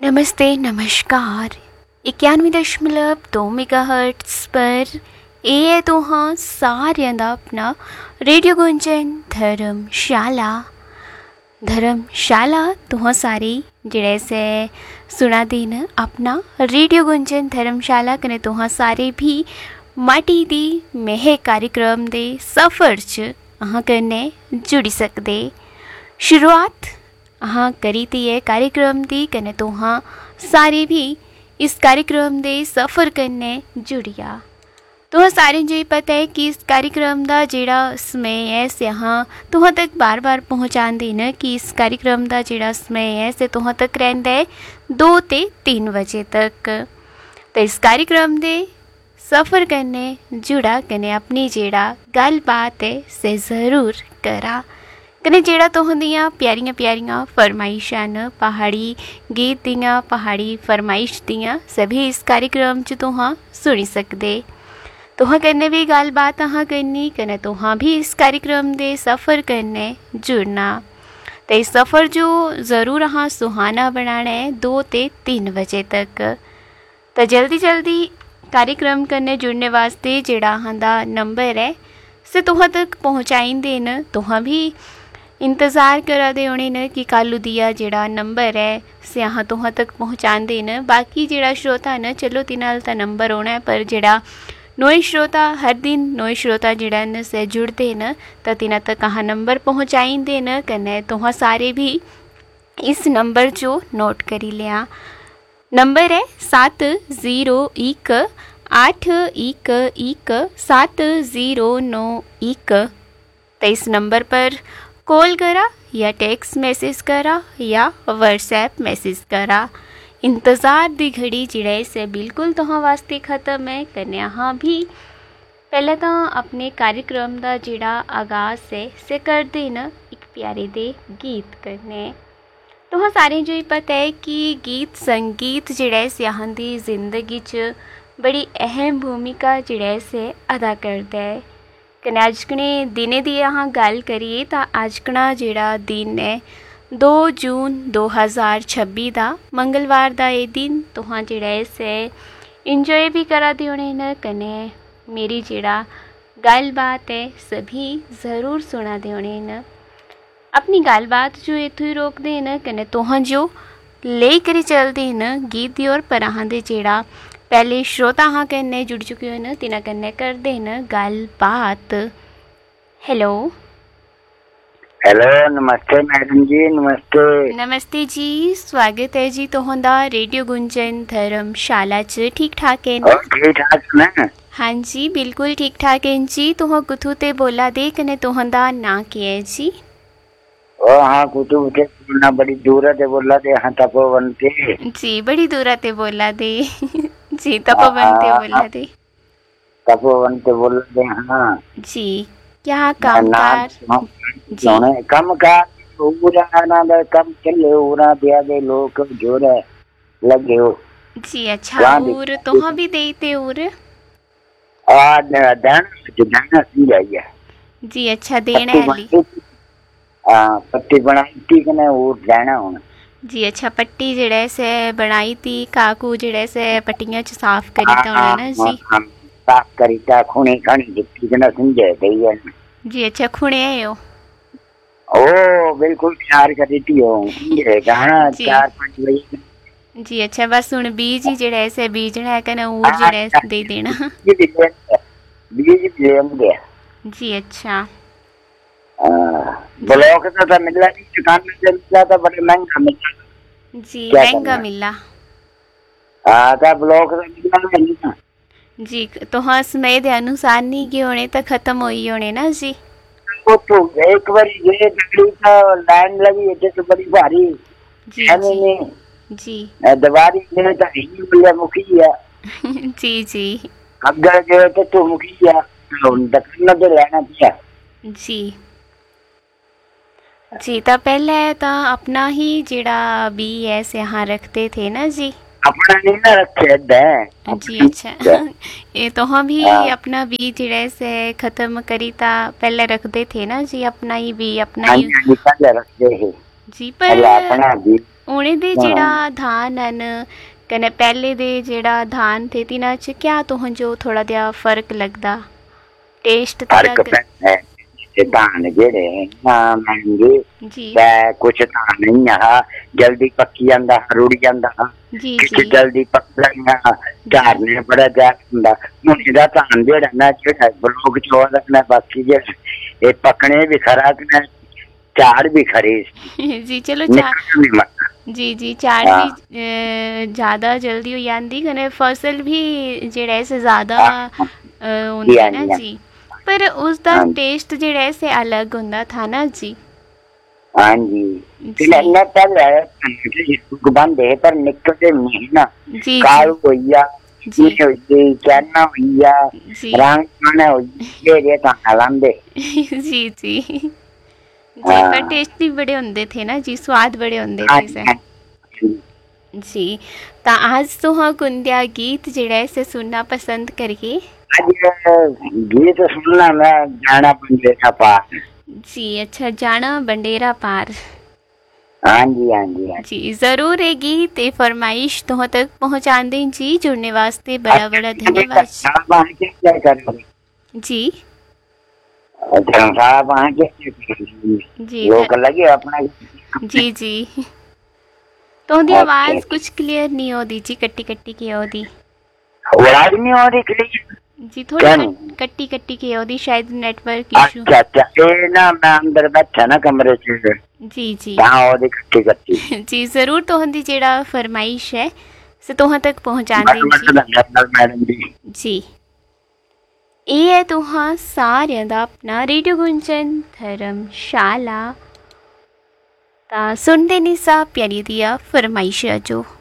नमस्ते नमस्कार 91.2 मेगाहर्ट्ज़ पर ਇਹ ਹੈ ਤੁਹਾਂ ਸਾਰਿਆਂ ਦਾ ਆਪਣਾ ਰੇਡੀਓ ਗੁੰਜਨ धर्मशाला तुहाँ सारे जेड़े से सुना दिन अपना रेडियो गुंजन धर्मशाला कने तुहाँ सारे भी माटी दी महक कार्यक्रम दे सफ़र च अहाँ कन्ने जुड़ी सकदे। शुरुआत अहाँ करी दी है कार्यक्रम दी कने तुहाँ सारे भी इस कार्यक्रम दे सफ़र कन्ने जुड़िया। तुहाँ सारे जो पता है कि इस कार्यक्रम का जेड़ा समय है से यहाँ तुहाँ तक बार बार पहुँचा देना कि इस कार्यक्रम का जेड़ा समय है से तुहाँ तक रहता है 2 ते 3 बजे तक। तो इस कार्यक्रम दे सफ़र करने जुड़ा कने अपनी जेड़ा गलबात है से ज़रूर करा कने जेड़ा तुहां दियां प्यारियां प्यारियां फरमाइशां न पहाड़ी गीत दियां पहाड़ी फरमाइश दियां सभी इस कार्यक्रम च तुहां सुनी सकदे। तुहाँ कन्ने भी गलबात अहाँ करनी कने तुहाँ भी इस कार्यक्रम दे सफ़र करने जुड़ना। तो इस सफ़र जो ज़रूर अहाँ सुहाना बनाना है 2 ते 3 बजे तक। तो जल्दी जल्दी कार्यक्रम करने जुड़ने वास्ते जेड़ा अहाँ दा नंबर है से तुहाँ तक पहुँचाई देन। तुहाँ भी इंतज़ार करा दे होने न कि कालू दिया जेड़ा नंबर है से अहाँ तुहाँ तक पहुँचा देन। बाकी जेड़ा श्रोता न चलो तिनाल ता नंबर होना है पर जेड़ा नोए श्रोता हर दिन नोए श्रोता जेड़ा न से जुड़ते न तो तिना तक कहाँ नंबर पहुँचाई देन कने तुहाँ सारे भी इस नंबर जो नोट करी लिया। नंबर है 7011811709। तो इस नंबर पर कॉल करा या टेक्स्ट मैसेज करा या व्हाट्सएप मैसेज करा। इंतज़ार दी घड़ी जिड़े से बिल्कुल तुहां वास्ते ख़त्म है कने हाँ भी पहले तो अपने कार्यक्रम का जिड़ा आगाज़ से कर देना एक प्यारे दे गीत करने। तुहां सारे जो पता है कि गीत संगीत जिड़े से यहाँ दी जिंदगी च बड़ी अहम भूमिका जिड़े से अदा करता है। कने अजकने दिने दी यहाँ गल करिए तो अजकना जिड़ा दिन है 2 जून 2026 का मंगलवार का ये दिन तुहां जेड़ा से इंजॉय भी करा दे होने न कने मेरी जेड़ा गलबात है सभी ज़रूर सुना दे होने न। अपनी गलबात जो इतों ही रोक दे न कने तुहां जो ले कर चल दे न गीत दी और पर अहाँ दे जेड़ा पहले श्रोता अहाँ कन्ने जुड़ चुके हो न तिना कन्ने कर दे न गलबात। हेलो हेलो नमस्ते मैडम जी। नमस्ते जी स्वागत है जी तुहां दा रेडियो गुंजन धर्मशाला च ठीक ठाक है ना? ठीक ठाक ना? हाँ जी बिल्कुल ठीक ठाक है जी। तुहां कुथू ते बोला दे कने तुहां दा नाम क्या है जी? ओ हाँ कुथू ते बोलना बड़ी दूर ते बोला दे हाँ तपोवन ते जी बड़ी दूर ते बोला दे जी तपोवन ते बोला दे तपोवन ते बोला दे हाँ जी। क्या कामकार जी कामकार पूरा ना दे कम चले पूरा दिया दे लोग जोरे लगे हो जी। अच्छा और तुहां भी देते और आ दाना सी है जी। अच्छा देना वाली पट्टी बनाई थी कने और दाना होना जी। अच्छा पट्टी जेड़े से बनाई थी काकू जेड़े से पट्टियां च साफ करी ता होना ना जी? साफ करी ता खूनी खानी दिखती कने समझे गई है जी। अच्छा खुणे है हो ओ बिल्कुल तैयार कर दी हो ये गाना 4-5 बजे जी। अच्छा बस हुन बीज ही जेड़ा ऐसे बीजना है कने और जेड़ा दे देना बीज लेंगे जी। अच्छा ब्लॉक तो मिला नहीं दुकान में मिला तो बड़े महंगा मिला जी। महंगा मिला तो ब्लॉक तो मिला नहीं ना जी। तो हाँ समय दे अनुसार नहीं के होने तो खत्म होई होने ना जी? वो तो एक बार ये गली का लाइन लगी है तो बड़ी भारी जी जी दवारी में तो ही मिला मुखिया जी जी अगर गए तो मुखिया तो दक्षिण तो लेना चाहिए जी जी। तो पहले तो अपना ही जेड़ा बी ऐसे यहाँ रखते थे ना जी? अपना नहीं ना रखे जी। अच्छा ये तो हम भी अपना बीज जेड़े से खत्म करी ता पहले रखते थे ना जी? अपना ही बी अपना ही पहले रखते हैं जी। पर अपना बीज ਉਹਨੇ ਦੇ ਜਿਹੜਾ धान ਹਨ कने पहले दे जेड़ा धान थे तिना च क्या तुहां जो थोड़ा जिहा फर्क लगदा टेस्ट फर्क पैंदा है धान जेड़े ना महंगे जी ते कुछ धान नहीं आ जल्दी पक्की जांदा रुड़ जांदा जी किछ जी जल्दी पकदा झाड़ने बड़ा ज्यादा हुंदा मुंडे दा धान जेड़ा ना जेड़ा लोग चोर रखना बाकी जेड़ा ये पकने भी खरा ते झाड़ भी खरी जी चलो निकलना भी मत जी जी चार भी ज़्यादा जल्दी हो जाती कने फसल भी जेड़ा ऐसे ज़्यादा होंदी है ना जी पर उसका टेस्ट जेड़ा ऐसे अलग होंदा था ना जी हाँ जी ना पहले बंदे पर निकलते नहीं ना जी काल होइया जी होई कहना होइया रंग खाना होइया ये तो हलांदे जी जी जी पर टेस्टी बड़े होंदे थे ना जी स्वाद बड़े होंदे थे से जी ता आज तो हाँ कुंदिया गीत जेड़ा ऐसे सुनना पसंद करिए आज गीत सुनना मैं जाना बंडेरा पार जी अच्छा जाना बंडेरा पार हाँ जी हाँ जी हाँ जी जरूर ये गीत ये फरमाइश तो तक पहुँचा दें जी जुड़ने वास्ते बड़ा बड़ा धन्यवाद जी धर्मशाला जी लोग लगे अपना जी जी तो दी आवाज कुछ क्लियर नहीं हो दी जी कट्टी कट्टी की हो दी आवाज नहीं हो रही क्लियर जी थोड़ी कट्टी कट्टी की हो दी शायद नेटवर्क इशू अच्छा अच्छा ये ना मैं अंदर बैठा ना कमरे से जी जी हां हो दी कट्टी कट्टी जी जरूर तो दी जेड़ा फरमाइश है से तो तक पहुंचा दें मैडम जी ਇਹ ਹੈ ਤੁਹਾਂ ਸਾਰਿਆਂ ਦਾ ਆਪਣਾ ਰੇਡੀਓ ਗੁੰਜਨ ਧਰਮਸ਼ਾਲਾ ਤਾਂ ਸੁਣਦੇ ਨਹੀਂ ਸਾ ਪਿਆਰੀ ਦੀਆਂ ਫਰਮਾਇਸ਼ਾਂ ਜੋ